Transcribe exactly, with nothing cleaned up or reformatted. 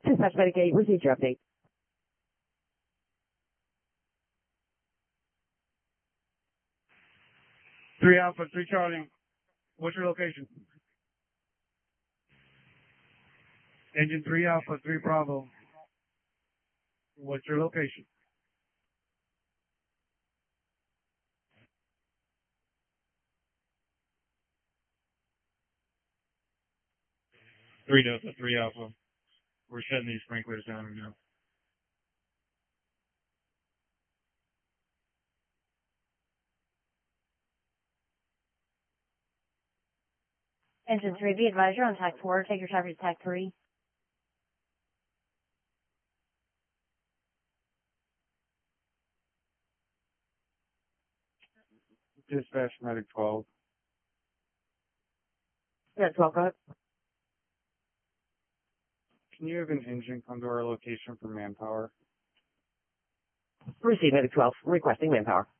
Dispatch Medic eight, received your update. Three Alpha, three Charlie. What's your location? Engine three Alpha, three Bravo. What's your location? Three Delta, three Alpha. We're shutting these sprinklers down right now. Engine three, be advised, you're on tack four. Take your traffic to tack three. Dispatch Medic twelve. Yeah, twelve, go ahead. Can you have an engine come to our location for manpower? Received Medic twelve, requesting manpower.